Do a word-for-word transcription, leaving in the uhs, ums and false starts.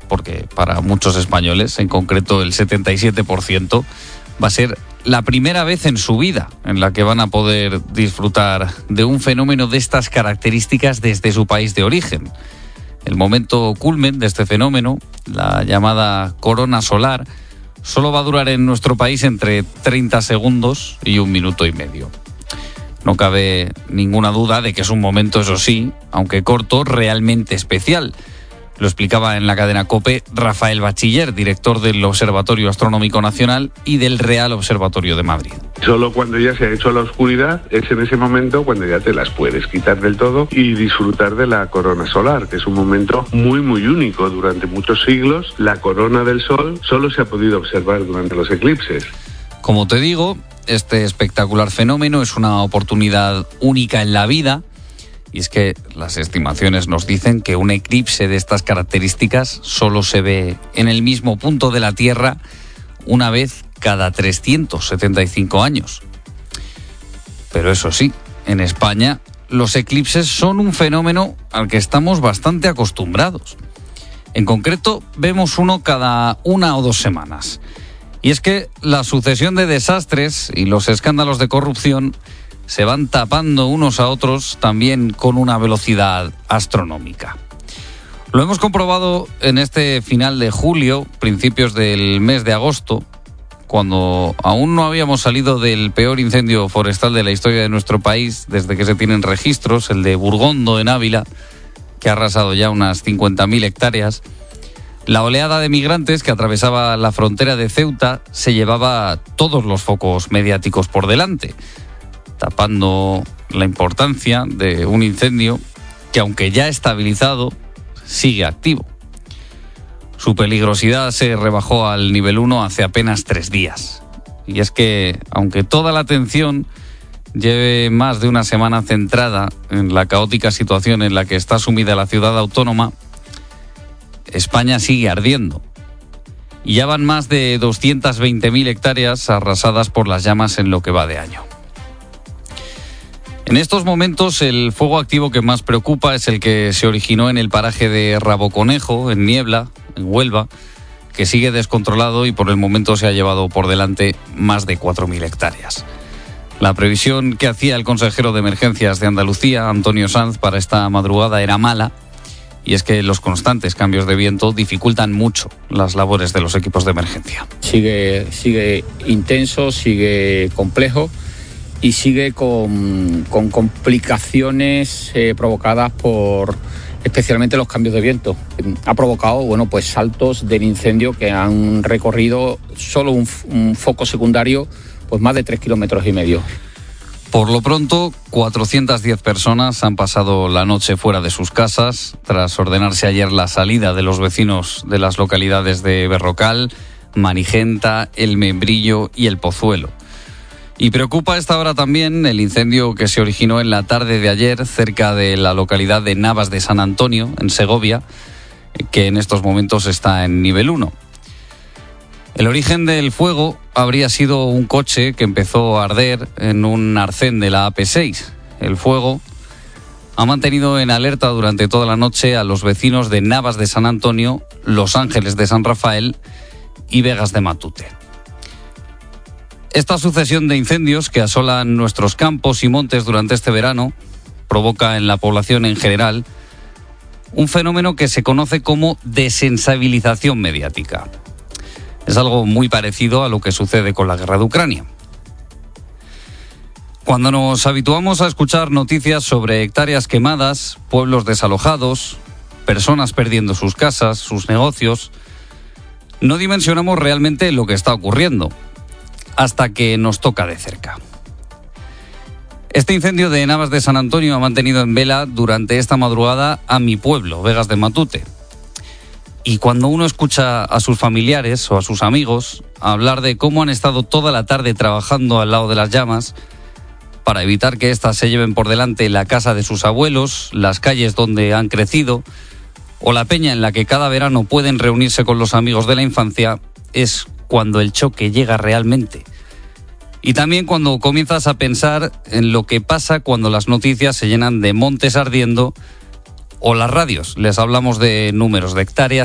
porque para muchos españoles, en concreto el setenta y siete por ciento, va a ser la primera vez en su vida en la que van a poder disfrutar de un fenómeno de estas características desde su país de origen. El momento culmen de este fenómeno, la llamada corona solar, solo va a durar en nuestro país entre treinta segundos y un minuto y medio. No cabe ninguna duda de que es un momento, eso sí, aunque corto, realmente especial. Lo explicaba en la cadena COPE Rafael Bachiller, director del Observatorio Astronómico Nacional y del Real Observatorio de Madrid. Solo cuando ya se ha hecho la oscuridad es en ese momento cuando ya te las puedes quitar del todo y disfrutar de la corona solar, que es un momento muy muy único. Durante muchos siglos la corona del Sol solo se ha podido observar durante los eclipses. Como te digo, este espectacular fenómeno es una oportunidad única en la vida. Y es que las estimaciones nos dicen que un eclipse de estas características solo se ve en el mismo punto de la Tierra una vez cada trescientos setenta y cinco años. Pero eso sí, en España los eclipses son un fenómeno al que estamos bastante acostumbrados. En concreto, vemos uno cada una o dos semanas. Y es que la sucesión de desastres y los escándalos de corrupción se van tapando unos a otros también con una velocidad astronómica. Lo hemos comprobado en este final de julio, principios del mes de agosto, cuando aún no habíamos salido del peor incendio forestal de la historia de nuestro país desde que se tienen registros, el de Burgondo en Ávila, que ha arrasado ya unas cincuenta mil hectáreas. La oleada de migrantes que atravesaba la frontera de Ceuta se llevaba todos los focos mediáticos por delante, tapando la importancia de un incendio que, aunque ya estabilizado, sigue activo. Su peligrosidad se rebajó al nivel uno hace apenas tres días. Y es que, aunque toda la atención lleve más de una semana centrada en la caótica situación en la que está sumida la ciudad autónoma, España sigue ardiendo. Y ya van más de doscientas veinte mil hectáreas arrasadas por las llamas en lo que va de año. En estos momentos, el fuego activo que más preocupa es el que se originó en el paraje de Raboconejo, en Niebla, en Huelva, que sigue descontrolado y por el momento se ha llevado por delante más de cuatro mil hectáreas. La previsión que hacía el consejero de Emergencias de Andalucía, Antonio Sanz, para esta madrugada era mala, y es que los constantes cambios de viento dificultan mucho las labores de los equipos de emergencia. Sigue, sigue intenso, sigue complejo y sigue con, con complicaciones eh, provocadas por especialmente los cambios de viento. Ha provocado bueno, pues saltos del incendio que han recorrido solo un, un foco secundario pues más de tres kilómetros y medio. Por lo pronto, cuatrocientas diez personas han pasado la noche fuera de sus casas tras ordenarse ayer la salida de los vecinos de las localidades de Berrocal, Marigenta, El Membrillo y El Pozuelo. Y preocupa a esta hora también el incendio que se originó en la tarde de ayer cerca de la localidad de Navas de San Antonio, en Segovia, que en estos momentos está en nivel uno. El origen del fuego habría sido un coche que empezó a arder en un arcén de la A P seis. El fuego ha mantenido en alerta durante toda la noche a los vecinos de Navas de San Antonio, Los Ángeles de San Rafael y Vegas de Matute. Esta sucesión de incendios que asolan nuestros campos y montes durante este verano provoca en la población en general un fenómeno que se conoce como desensibilización mediática. Es algo muy parecido a lo que sucede con la guerra de Ucrania. Cuando nos habituamos a escuchar noticias sobre hectáreas quemadas, pueblos desalojados, personas perdiendo sus casas, sus negocios, no dimensionamos realmente lo que está ocurriendo, hasta que nos toca de cerca. Este incendio de Navas de San Antonio ha mantenido en vela durante esta madrugada a mi pueblo, Vegas de Matute. Y cuando uno escucha a sus familiares o a sus amigos hablar de cómo han estado toda la tarde trabajando al lado de las llamas para evitar que éstas se lleven por delante la casa de sus abuelos, las calles donde han crecido o la peña en la que cada verano pueden reunirse con los amigos de la infancia, es cuando el choque llega realmente. Y también cuando comienzas a pensar en lo que pasa cuando las noticias se llenan de montes ardiendo o las radios les hablamos de números de hectáreas